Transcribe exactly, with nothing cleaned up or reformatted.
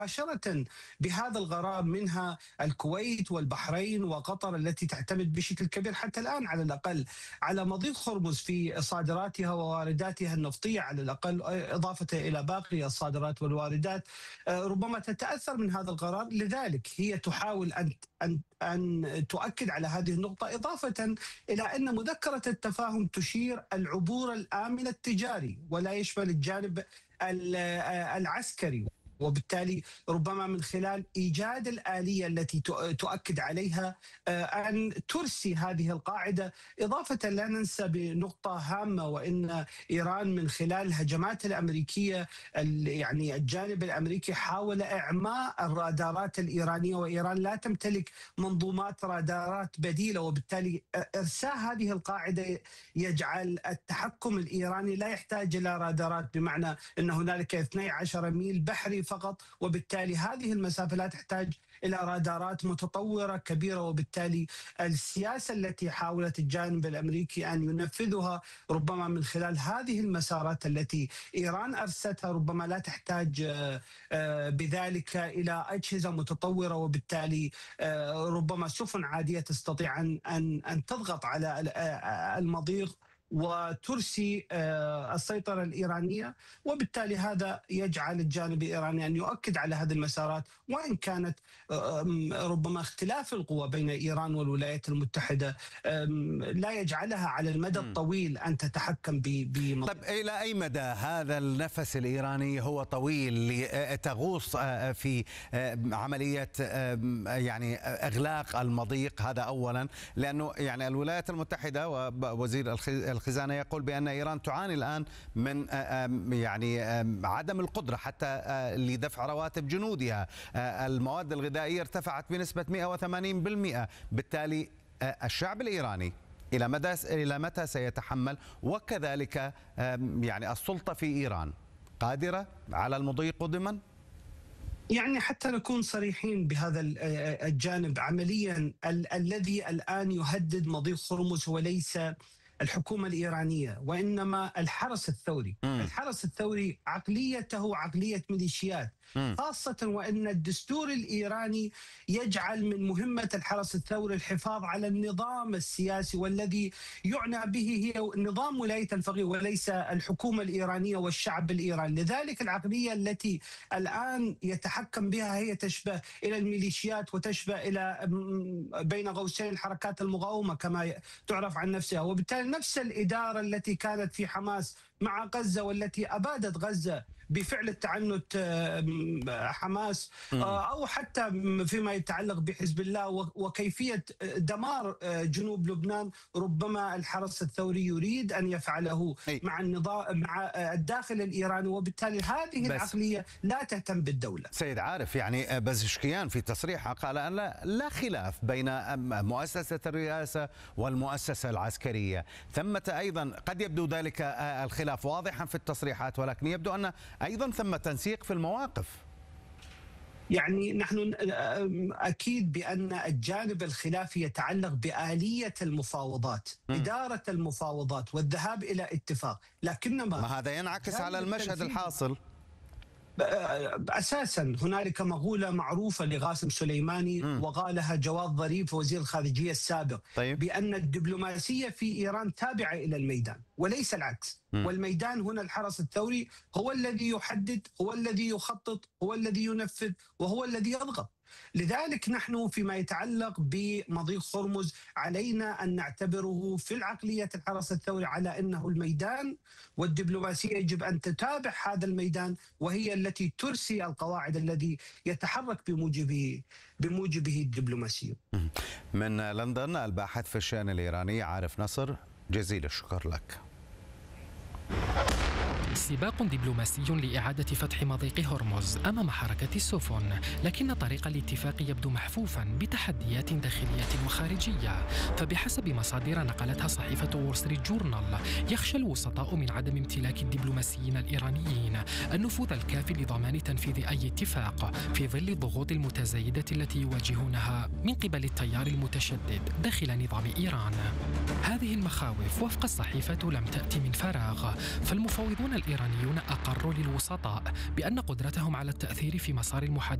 مباشرة بهذا الغرار، منها الكويت والبحرين وقطر التي تعتمد بشكل كبير حتى الآن على الأقل على مضيق هرمز في صادراتها ووارداتها النفطية على الأقل، إضافة إلى باقي الصادرات والواردات ربما تتأثر من هذا القرار. لذلك هي تحاول أن أن أن تؤكد على هذه النقطة، إضافة إلى أن مذكرة التفاهم تشير العبور الآمن التجاري ولا يشمل الجانب العسكري، وبالتالي ربما من خلال إيجاد الآلية التي تؤكد عليها أن ترسي هذه القاعدة. إضافة لا ننسى بنقطة هامة، وإن إيران من خلال الهجمات الأمريكية يعني الجانب الأمريكي حاول إعماء الرادارات الإيرانية، وإيران لا تمتلك منظومات رادارات بديلة، وبالتالي إرساء هذه القاعدة يجعل التحكم الإيراني لا يحتاج إلى رادارات، بمعنى أن هنالك اثني عشر ميل بحري فقط، وبالتالي هذه المسافة لا تحتاج إلى رادارات متطورة كبيرة. وبالتالي السياسة التي حاولت الجانب الأمريكي أن ينفذها ربما من خلال هذه المسارات التي إيران أرستها ربما لا تحتاج بذلك إلى أجهزة متطورة، وبالتالي ربما سفن عادية تستطيع أن أن أن تضغط على المضيق وترسي السيطرة الإيرانية، وبالتالي هذا يجعل الجانب الإيراني أن يؤكد على هذه المسارات، وإن كانت ربما اختلاف القوى بين إيران والولايات المتحدة لا يجعلها على المدى الطويل أن تتحكم ب طيب إلى أي مدى هذا النفس الإيراني هو طويل لتغوص في عملية يعني إغلاق المضيق؟ هذا أولا، لأنه يعني الولايات المتحدة ووزير الخزانة يقول بأن إيران تعاني الآن من يعني عدم القدرة حتى لدفع رواتب جنودها، المواد الغذائية ارتفعت بنسبة مئة وثمانين بالمئة، بالتالي الشعب الإيراني إلى مدى إلى متى سيتحمل؟ وكذلك يعني السلطة في إيران قادرة على المضي قدما؟ يعني حتى نكون صريحين بهذا الجانب، عمليا ال الذي الآن يهدد مضيق هرمز هو ليس الحكومة الإيرانية، وإنما الحرس الثوري. م. الحرس الثوري عقليته عقلية ميليشيات، م. خاصة وإن الدستور الإيراني يجعل من مهمة الحرس الثوري الحفاظ على النظام السياسي، والذي يعنى به هي نظام ولاية الفقيه وليس الحكومة الإيرانية والشعب الإيراني. لذلك العقلية التي الآن يتحكم بها هي تشبه إلى الميليشيات وتشبه إلى بين قوسين الحركات المقاومة كما تعرف عن نفسها، وبالتالي نفس الإدارة التي كانت في حماس مع غزة والتي أبادت غزة بفعل التعنت حماس، أو حتى فيما يتعلق بحزب الله وكيفية دمار جنوب لبنان، ربما الحرس الثوري يريد أن يفعله مع النظام مع الداخل الإيراني، وبالتالي هذه العقلية لا تهتم بالدولة. سيد عارف، يعني بزشكيان في تصريحه قال أن لا, لا خلاف بين مؤسسة الرئاسة والمؤسسة العسكرية، ثمة أيضا قد يبدو ذلك الخلاف واضحا في التصريحات، ولكن يبدو أن أيضا ثم تنسيق في المواقف. يعني نحن أكيد بأن الجانب الخلافي يتعلق بآلية المفاوضات، م. إدارة المفاوضات والذهاب إلى اتفاق، لكنما ما هذا ينعكس على المشهد الحاصل. أساسا هنالك مقولة معروفة لقاسم سليماني م. وقالها جواد ظريف وزير الخارجية السابق، طيب. بأن الدبلوماسية في إيران تابعة إلى الميدان وليس العكس، م. والميدان هنا الحرس الثوري هو الذي يحدد، هو الذي يخطط، هو الذي ينفذ، وهو الذي يضغط. لذلك نحن فيما يتعلق بمضيق هرمز علينا أن نعتبره في العقلية الحرس الثوري على أنه الميدان، والدبلوماسية يجب أن تتابع هذا الميدان، وهي التي ترسي القواعد الذي يتحرك بموجبه بموجبه الدبلوماسية. من لندن الباحث في الشأن الإيراني عارف نصر، جزيل الشكر لك. سباق دبلوماسي لإعادة فتح مضيق هرمز أمام حركة السفن، لكن طريق الاتفاق يبدو محفوفا بتحديات داخلية وخارجية. فبحسب مصادر نقلتها صحيفة وول ستريت جورنال، يخشى الوسطاء من عدم امتلاك الدبلوماسيين الإيرانيين النفوذ الكافي لضمان تنفيذ أي اتفاق في ظل الضغوط المتزايدة التي يواجهونها من قبل التيار المتشدد داخل نظام إيران. هذه المخاوف وفق الصحيفة لم تأتي من فراغ، فالمفاوضون الإيرانيون أقروا للوسطاء بأن قدرتهم على التأثير في مسار المحادثات